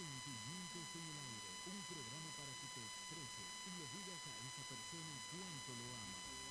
Sentimientos en el aire, un programa para que te expreses y le digas a esa persona cuánto lo amas.